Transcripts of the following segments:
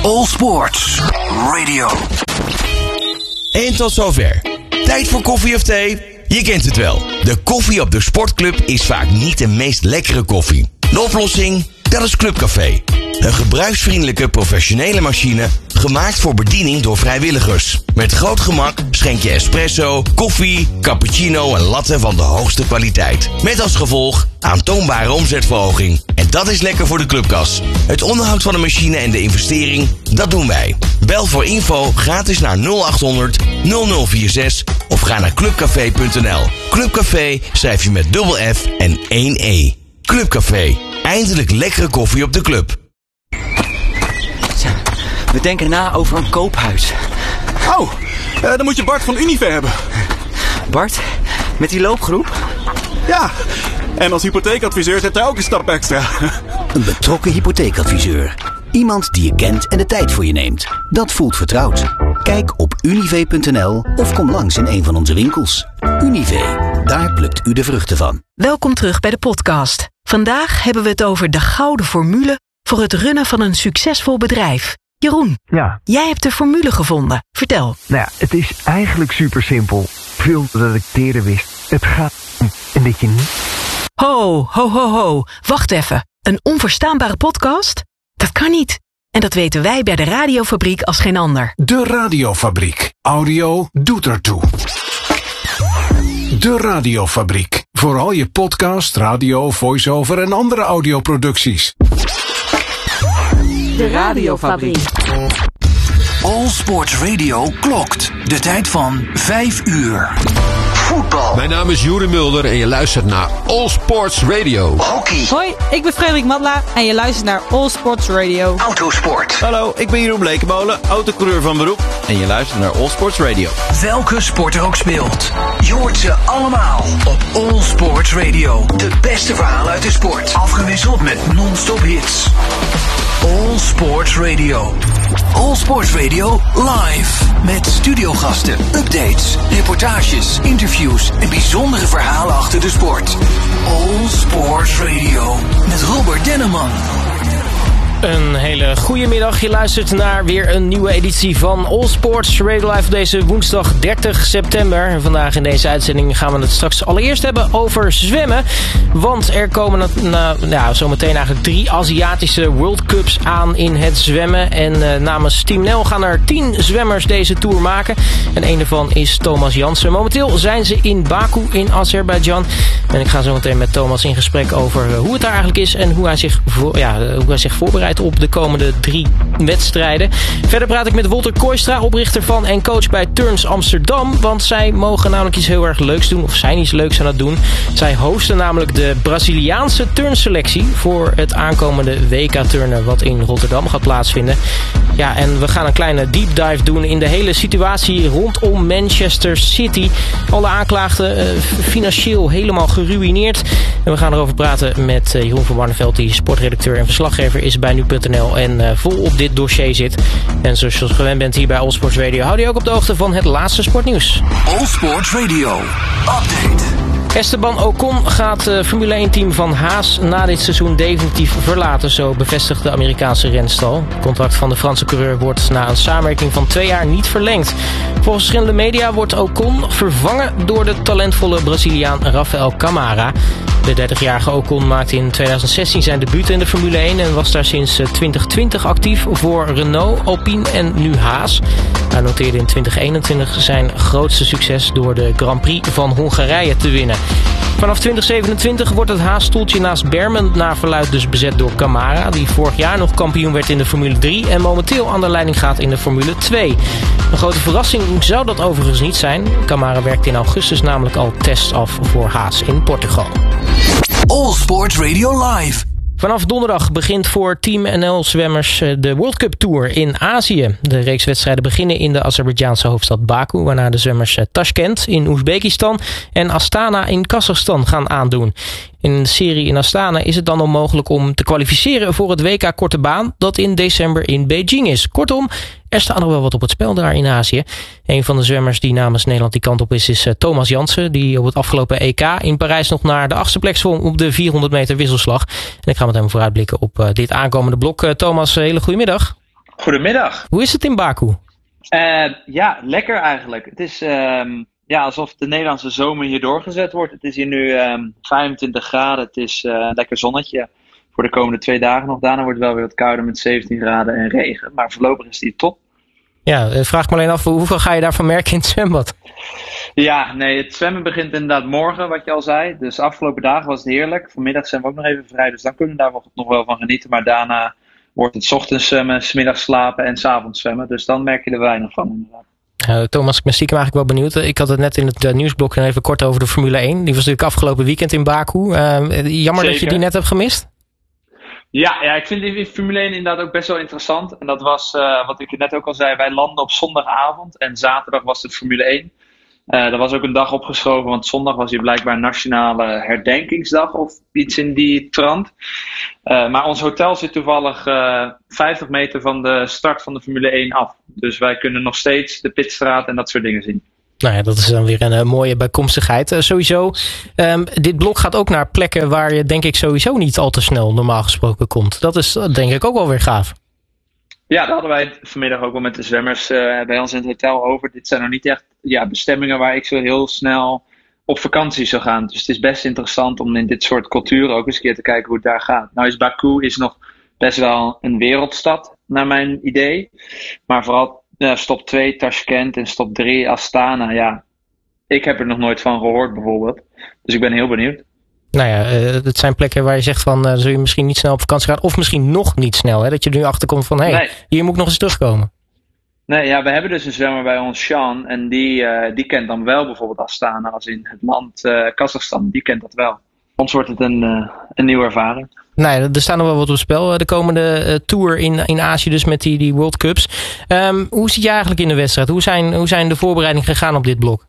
All Sports Radio. En tot zover. Tijd voor koffie of thee? Je kent het wel. De koffie op de sportclub is vaak niet de meest lekkere koffie. De oplossing? Dat is Clubcafé. Een gebruiksvriendelijke professionele machine gemaakt voor bediening door vrijwilligers. Met groot gemak schenk je espresso, koffie, cappuccino en latte van de hoogste kwaliteit. Met als gevolg aantoonbare omzetverhoging. En dat is lekker voor de clubkas. Het onderhoud van de machine en de investering, dat doen wij. Bel voor info gratis naar 0800 0046 of ga naar clubcafé.nl. Clubcafé schrijf je met dubbel F en 1 E. Clubcafé. Eindelijk lekkere koffie op de club. We denken na over een koophuis. Oh, dan moet je Bart van Unive hebben. Bart, met die loopgroep? Ja, en als hypotheekadviseur zet hij ook een stap extra. Een betrokken hypotheekadviseur. Iemand die je kent en de tijd voor je neemt. Dat voelt vertrouwd. Kijk op unive.nl of kom langs in een van onze winkels. Unive, daar plukt u de vruchten van. Welkom terug bij de podcast. Vandaag hebben we het over de gouden formule voor het runnen van een succesvol bedrijf. Jeroen, ja. Jij hebt de formule gevonden. Vertel. Nou ja, het is eigenlijk super simpel. Veel dat ik eerder wist. Het gaat om een beetje niet. Ho. Wacht even. Een onverstaanbare podcast? Dat kan niet. En dat weten wij bij de Radiofabriek als geen ander. De Radiofabriek. Audio doet ertoe. De Radiofabriek. Voor al je podcast, radio, voice-over en andere audioproducties. De Radiofabriek. All Sports Radio klokt. De tijd van 5 uur. Voetbal. Mijn naam is Juri Mulder en je luistert naar All Sports Radio. Hockey. Hoi, ik ben Frederik Matla en je luistert naar All Sports Radio. Autosport. Hallo, ik ben Jeroen Blekemolen, autocoureur van beroep. En je luistert naar All Sports Radio. Welke sport er ook speelt. Je hoort ze allemaal op All Sports Radio. De beste verhalen uit de sport. Afgewisseld met non-stop hits. All Sports Radio. All Sports Radio live. Met studiogasten, updates, reportages, interviews en bijzondere verhalen achter de sport. All Sports Radio. Met Robert Denneman. Een hele goede middag. Je luistert naar weer een nieuwe editie van All Sports Radio Live op deze woensdag 30 september. En vandaag in deze uitzending gaan we het straks allereerst hebben over zwemmen. Want er komen zometeen eigenlijk 3 Aziatische World Cups aan in het zwemmen. En namens Team NL gaan er 10 zwemmers deze tour maken. En een daarvan is Thomas Jansen. Momenteel zijn ze in Baku in Azerbeidzjan. En ik ga zo meteen met Thomas in gesprek over hoe het daar eigenlijk is en hoe hij zich voorbereidt op de komende 3 wedstrijden. Verder praat ik met Wolter Kooistra, oprichter van en coach bij Turns Amsterdam. Want zij mogen namelijk iets heel erg leuks doen, of zijn iets leuks aan het doen. Zij hosten namelijk de Braziliaanse turnselectie voor het aankomende WK-turnen wat in Rotterdam gaat plaatsvinden. Ja, en we gaan een kleine deep dive doen in de hele situatie rondom Manchester City. Alle aanklaagden financieel helemaal geruïneerd. En we gaan erover praten met Jeroen van Barneveld, die sportredacteur en verslaggever is bij nu.nl en vol op dit dossier zit. En zoals je gewend bent hier bij All Sports Radio, houd je ook op de hoogte van het laatste sportnieuws. All Sports Radio Update. Esteban Ocon gaat het Formule 1-team van Haas na dit seizoen definitief verlaten, zo bevestigt de Amerikaanse renstal. Het contract van de Franse coureur wordt na een samenwerking van 2 jaar niet verlengd. Volgens verschillende media wordt Ocon vervangen door de talentvolle Braziliaan Rafael Camara. De 30-jarige Ocon maakte in 2016 zijn debuut in de Formule 1 en was daar sinds 2020 actief voor Renault, Alpine en nu Haas. Hij noteerde in 2021 zijn grootste succes door de Grand Prix van Hongarije te winnen. Vanaf 2027 wordt het Haas-stoeltje naast Berman naar verluidt dus bezet door Camara, die vorig jaar nog kampioen werd in de Formule 3 en momenteel aan de leiding gaat in de Formule 2. Een grote verrassing zou dat overigens niet zijn. Camara werkte in augustus namelijk al tests af voor Haas in Portugal. All Sports Radio Live. Vanaf donderdag begint voor Team NL-zwemmers de World Cup Tour in Azië. De reeks wedstrijden beginnen in de Azerbeidzjaanse hoofdstad Baku, waarna de zwemmers Tashkent in Oezbekistan en Astana in Kazachstan gaan aandoen. In de serie in Astana is het dan onmogelijk om te kwalificeren voor het WK Korte Baan dat in december in Beijing is. Kortom, er staat nog wel wat op het spel daar in Azië. Een van de zwemmers die namens Nederland die kant op is Thomas Jansen, die op het afgelopen EK in Parijs nog naar de 8e plek zwom op de 400 meter wisselslag. En ik ga met hem vooruitblikken op dit aankomende blok. Thomas, hele goedemiddag. Goedemiddag. Hoe is het in Baku? Ja, lekker eigenlijk. Het is alsof de Nederlandse zomer hier doorgezet wordt. Het is hier nu 25 graden. Het is lekker zonnetje voor de komende 2 dagen nog. Daarna wordt het wel weer wat kouder met 17 graden en regen. Maar voorlopig is het hier top. Ja, vraag me alleen af, hoeveel ga je daarvan merken in het zwembad? Ja, nee, het zwemmen begint inderdaad morgen, wat je al zei. Dus de afgelopen dagen was het heerlijk. Vanmiddag zijn we ook nog even vrij, dus dan kunnen we daar nog wel van genieten. Maar daarna wordt het 's ochtends zwemmen, 's middags slapen en 's avonds zwemmen. Dus dan merk je er weinig van inderdaad. Thomas, ik ben stiekem eigenlijk wel benieuwd. Ik had het net in het nieuwsblok even kort over de Formule 1. Die was natuurlijk afgelopen weekend in Baku. Jammer dat je die net hebt gemist. Ja, ik vind die Formule 1 inderdaad ook best wel interessant. En dat was, wat ik net ook al zei, wij landen op zondagavond. En zaterdag was het Formule 1. Er was ook een dag opgeschoven, want zondag was hier blijkbaar Nationale Herdenkingsdag of iets in die trant. Maar ons hotel zit toevallig 50 meter van de start van de Formule 1 af. Dus wij kunnen nog steeds de pitstraat en dat soort dingen zien. Nou ja, dat is dan weer een mooie bijkomstigheid. Sowieso, dit blok gaat ook naar plekken waar je denk ik sowieso niet al te snel normaal gesproken komt. Dat is denk ik ook wel weer gaaf. Ja, daar hadden wij vanmiddag ook wel met de zwemmers bij ons in het hotel over. Dit zijn nog niet echt bestemmingen waar ik zo heel snel op vakantie zou gaan. Dus het is best interessant om in dit soort culturen ook eens een keer te kijken hoe het daar gaat. Nou is Baku nog best wel een wereldstad, naar mijn idee. Maar vooral stop 2 Tashkent en stop 3 Astana. Ja, ik heb er nog nooit van gehoord bijvoorbeeld. Dus ik ben heel benieuwd. Nou ja, het zijn plekken waar je zegt van zul je misschien niet snel op vakantie gaan. Of misschien nog niet snel. Hè? Dat je er nu achterkomt van hier moet ik nog eens terugkomen. Nee, ja, we hebben dus een zwemmer bij ons, Sean. En die kent dan wel bijvoorbeeld Astana als in het land Kazachstan. Die kent dat wel. Ons wordt het een nieuwe ervaring. Nou ja, er staan nog wel wat op spel. De komende tour in Azië dus met die World Cups. Hoe zit je eigenlijk in de wedstrijd? Hoe zijn de voorbereidingen gegaan op dit blok?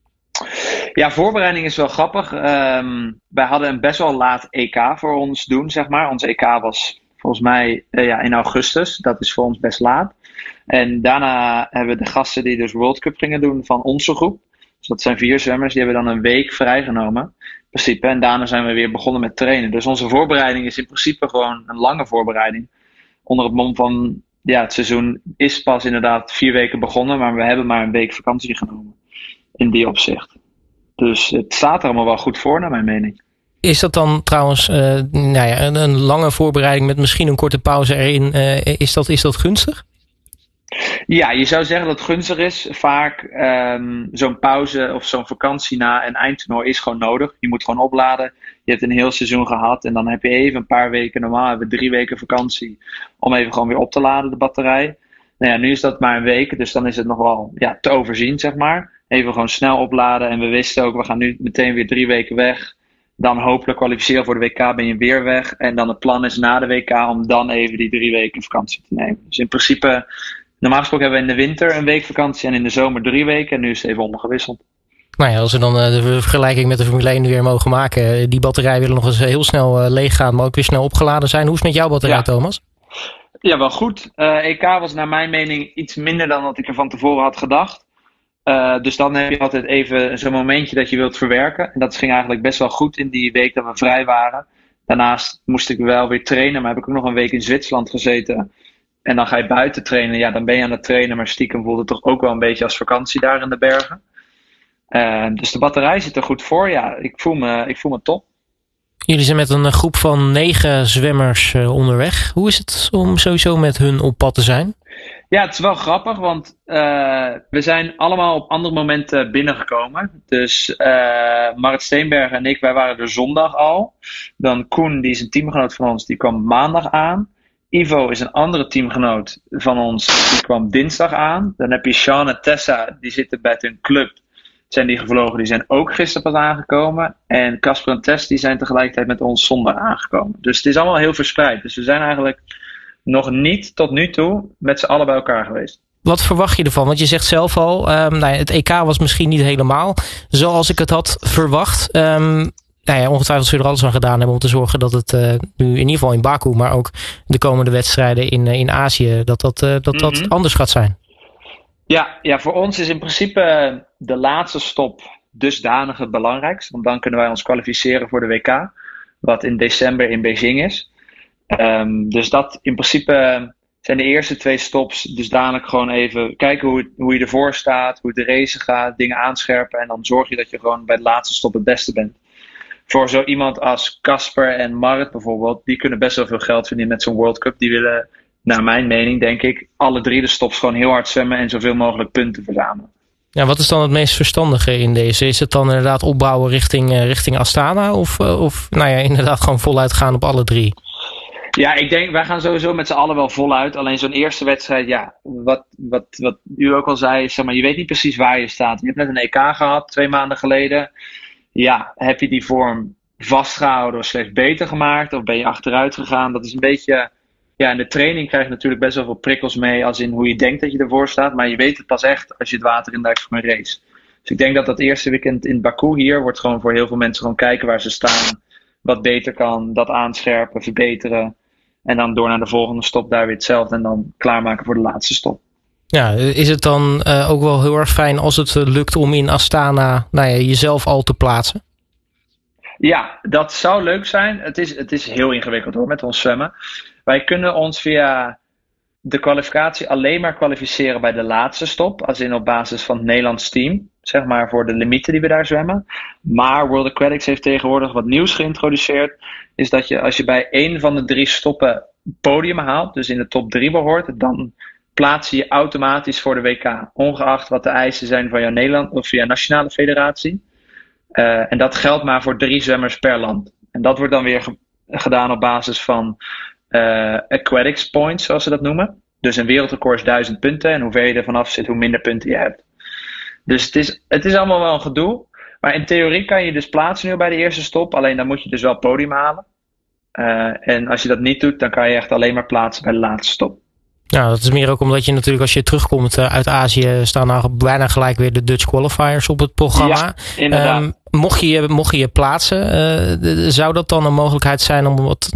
Ja, voorbereiding is wel grappig. Wij hadden een best wel laat EK voor ons doen, zeg maar. Ons EK was volgens mij in augustus. Dat is voor ons best laat. En daarna hebben we de gasten die dus World Cup gingen doen van onze groep. Dus dat zijn 4 zwemmers. Die hebben dan een week vrijgenomen. In principe. En daarna zijn we weer begonnen met trainen. Dus onze voorbereiding is in principe gewoon een lange voorbereiding. Onder het mom van, het seizoen is pas inderdaad 4 weken begonnen. Maar we hebben maar een week vakantie genomen. In die opzicht. Dus het staat er allemaal wel goed voor, naar mijn mening. Is dat dan trouwens een lange voorbereiding met misschien een korte pauze erin? Is dat gunstig? Ja, je zou zeggen dat het gunstig is. Vaak zo'n pauze of zo'n vakantie na een eindtoernooi is gewoon nodig. Je moet gewoon opladen. Je hebt een heel seizoen gehad en dan heb je even een paar weken. Normaal hebben we 3 weken vakantie om even gewoon weer op te laden, de batterij. Nou ja, nu is dat maar een week, dus dan is het nog wel te overzien, zeg maar. Even gewoon snel opladen en we wisten ook, we gaan nu meteen weer 3 weken weg. Dan hopelijk kwalificeren voor de WK, ben je weer weg. En dan het plan is na de WK om dan even die 3 weken vakantie te nemen. Dus in principe, normaal gesproken hebben we in de winter een week vakantie en in de zomer 3 weken. En nu is het even ondergewisseld. Nou ja, als we dan de vergelijking met de Formule 1 weer mogen maken. Die batterij willen nog eens heel snel leeg gaan, maar ook weer snel opgeladen zijn. Hoe is het met jouw batterij, Thomas? Ja, wel goed. EK was naar mijn mening iets minder dan wat ik er van tevoren had gedacht. Dus dan heb je altijd even zo'n momentje dat je wilt verwerken. En dat ging eigenlijk best wel goed in die week dat we vrij waren. Daarnaast moest ik wel weer trainen, maar heb ik ook nog een week in Zwitserland gezeten. En dan ga je buiten trainen. Ja, dan ben je aan het trainen, maar stiekem voelt het toch ook wel een beetje als vakantie daar in de bergen. Dus de batterij zit er goed voor. Ja, ik voel me top. Jullie zijn met een groep van 9 zwemmers onderweg. Hoe is het om sowieso met hun op pad te zijn? Ja, het is wel grappig, want we zijn allemaal op andere momenten binnengekomen. Dus Marit Steenbergen en ik, wij waren er zondag al. Dan Koen, die is een teamgenoot van ons, die kwam maandag aan. Ivo is een andere teamgenoot van ons, die kwam dinsdag aan. Dan heb je Sean en Tessa, die zitten bij hun club. Zijn die gevlogen, die zijn ook gisteren pas aangekomen. En Casper en Tess, die zijn tegelijkertijd met ons zondag aangekomen. Dus het is allemaal heel verspreid. Dus we zijn eigenlijk nog niet tot nu toe met z'n allen bij elkaar geweest. Wat verwacht je ervan? Want je zegt zelf al, het EK was misschien niet helemaal zoals ik het had verwacht. Ongetwijfeld zullen er alles aan gedaan hebben om te zorgen dat het nu in ieder geval in Baku, maar ook de komende wedstrijden in Azië, dat anders gaat zijn. Ja, voor ons is in principe de laatste stop dusdanig het belangrijkst. Want dan kunnen wij ons kwalificeren voor de WK. Wat in december in Beijing is. Dus dat in principe zijn de eerste 2 stops dus dadelijk gewoon even kijken hoe je ervoor staat, hoe de race gaat, dingen aanscherpen. En dan zorg je dat je gewoon bij de laatste stop het beste bent. Voor zo iemand als Casper en Marit bijvoorbeeld, die kunnen best wel veel geld verdienen met zo'n World Cup. Die willen, naar mijn mening denk ik, alle 3 de stops gewoon heel hard zwemmen en zoveel mogelijk punten verzamelen. Ja, wat is dan het meest verstandige in deze? Is het dan inderdaad opbouwen richting Astana? Of inderdaad gewoon voluit gaan op alle 3? Ja, ik denk, wij gaan sowieso met z'n allen wel voluit. Alleen zo'n eerste wedstrijd, ja, wat u ook al zei, zeg maar, je weet niet precies waar je staat. Je hebt net een EK gehad, 2 maanden geleden. Ja, heb je die vorm vastgehouden of slechts beter gemaakt? Of ben je achteruit gegaan? Dat is een beetje... Ja, in de training krijg je natuurlijk best wel veel prikkels mee, als in hoe je denkt dat je ervoor staat. Maar je weet het pas echt als je het water induikt voor een race. Dus ik denk dat dat eerste weekend in Baku hier wordt gewoon voor heel veel mensen gewoon kijken waar ze staan. Wat beter kan, dat aanscherpen, verbeteren. En dan door naar de volgende stop daar weer hetzelfde. En dan klaarmaken voor de laatste stop. Ja, is het dan ook wel heel erg fijn als het lukt om in Astana jezelf al te plaatsen? Ja, dat zou leuk zijn. Het is heel ingewikkeld hoor, met ons zwemmen. Wij kunnen ons via de kwalificatie alleen maar kwalificeren bij de laatste stop. Als in op basis van het Nederlands team. Zeg maar voor de limieten die we daar zwemmen. Maar World Aquatics heeft tegenwoordig wat nieuws geïntroduceerd. Is dat je als je bij 1 van de 3 stoppen podium haalt. Dus in de top 3 behoort. Dan plaats je je automatisch voor de WK. Ongeacht wat de eisen zijn van jouw Nederland of jouw nationale federatie. En dat geldt maar voor 3 zwemmers per land. En dat wordt dan weer gedaan op basis van aquatics points, zoals ze dat noemen. Dus een wereldrecord is 1000 punten. En hoe ver je er vanaf zit, hoe minder punten je hebt. Dus het is allemaal wel een gedoe. Maar in theorie kan je dus plaatsen nu bij de eerste stop. Alleen dan moet je dus wel podium halen. En als je dat niet doet, dan kan je echt alleen maar plaatsen bij de laatste stop. Nou, dat is meer ook omdat je natuurlijk als je terugkomt uit Azië staan nou bijna gelijk weer de Dutch qualifiers op het programma. Ja, inderdaad. Mocht je je plaatsen, zou dat dan een mogelijkheid zijn om wat,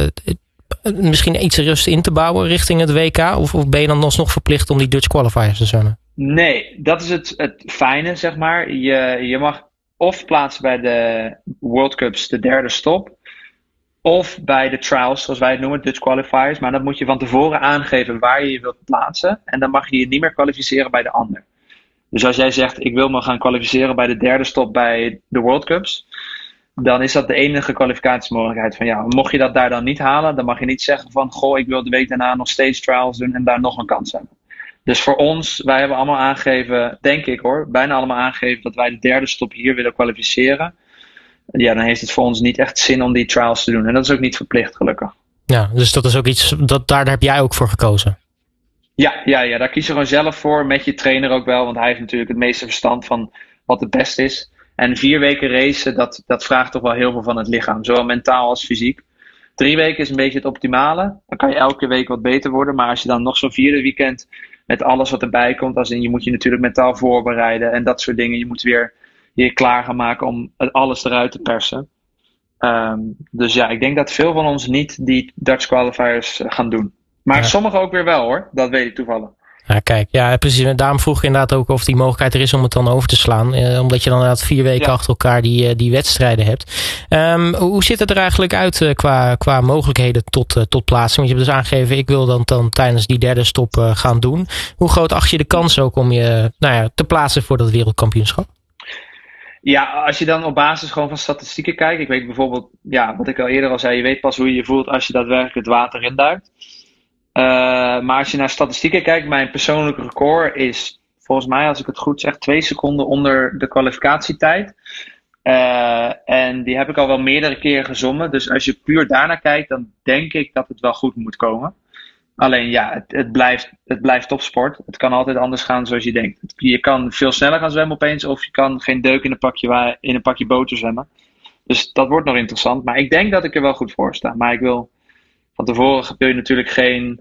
misschien iets rust in te bouwen richting het WK? Of ben je dan alsnog verplicht om die Dutch qualifiers te zwemmen? Nee, dat is het fijne, zeg maar. Je mag of plaatsen bij de World Cups de 3e stop. Of bij de trials, zoals wij het noemen, Dutch qualifiers. Maar dan moet je van tevoren aangeven waar je wilt plaatsen. En dan mag je je niet meer kwalificeren bij de ander. Dus als jij zegt, ik wil me gaan kwalificeren bij de 3e stop bij de World Cups. Dan is dat de enige kwalificatiemogelijkheid van ja. Mocht je dat daar dan niet halen, dan mag je niet zeggen van goh, ik wil de week daarna nog steeds trials doen en daar nog een kans hebben. Dus voor ons, wij hebben allemaal aangegeven, denk ik hoor, bijna allemaal aangegeven dat wij de 3e stop hier willen kwalificeren. Ja, dan heeft het voor ons niet echt zin om die trials te doen. En dat is ook niet verplicht, gelukkig. Ja, dus dat is ook iets, daar heb jij ook voor gekozen? Ja, daar kies je gewoon zelf voor, met je trainer ook wel. Want hij heeft natuurlijk het meeste verstand van wat het beste is. En 4 weken racen, dat vraagt toch wel heel veel van het lichaam. Zowel mentaal als fysiek. 3 weken is een beetje het optimale. Dan kan je elke week wat beter worden. Maar als je dan nog zo'n 4e weekend met alles wat erbij komt. Als in, je moet je natuurlijk mentaal voorbereiden en dat soort dingen. Je moet weer je klaar gaan maken om alles eruit te persen. Dus ja, ik denk dat veel van ons niet die Dutch qualifiers gaan doen. Maar sommigen ook weer wel hoor, dat weet ik toevallig. Ja, kijk, ja, precies. En daarom vroeg ik inderdaad ook of die mogelijkheid er is om het dan over te slaan. Omdat je dan inderdaad 4 weken achter elkaar die wedstrijden hebt. Hoe ziet het er eigenlijk uit qua mogelijkheden tot plaatsing? Want je hebt dus aangegeven, ik wil dan tijdens die 3e stop gaan doen. Hoe groot acht je de kans ook om je te plaatsen voor dat wereldkampioenschap? Ja, als je dan op basis gewoon van statistieken kijkt. Ik weet bijvoorbeeld, wat ik al eerder al zei. Je weet pas hoe je je voelt als je daadwerkelijk het water induikt. Maar als je naar statistieken kijkt, mijn persoonlijke record is volgens mij, als ik het goed zeg, 2 seconden onder de kwalificatietijd. En die heb ik al wel meerdere keren gezwommen. Dus als je puur daarnaar kijkt, dan denk ik dat het wel goed moet komen. Alleen ja, het blijft topsport. Het kan altijd anders gaan zoals je denkt. Je kan veel sneller gaan zwemmen opeens, of je kan geen deuk in een pakje boter zwemmen. Dus dat wordt nog interessant. Maar ik denk dat ik er wel goed voor sta. Maar van tevoren wil je natuurlijk geen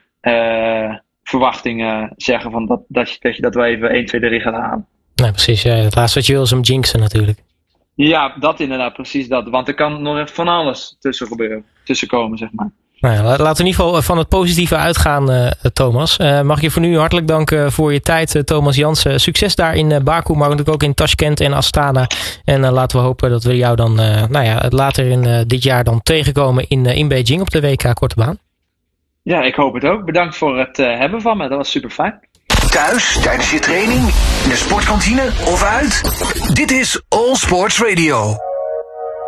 verwachtingen zeggen van dat je dat wel even 1, 2, 3 gaat halen. Nee, precies. Ja. Het laatste wat je wil is hem jinxen natuurlijk. Ja, dat inderdaad, precies dat. Want er kan nog even van alles tussenkomen, zeg maar. Nou ja, laten we in ieder geval van het positieve uitgaan, Thomas. Mag ik je voor nu hartelijk danken voor je tijd, Thomas Jansen. Succes daar in Baku, maar natuurlijk ook in Tashkent en Astana. En laten we hopen dat we jou dan later in dit jaar dan tegenkomen in Beijing op de WK Korte Baan. Ja, ik hoop het ook. Bedankt voor het hebben van me. Dat was super fijn. Thuis, tijdens je training, in de sportkantine of uit? Dit is All Sports Radio.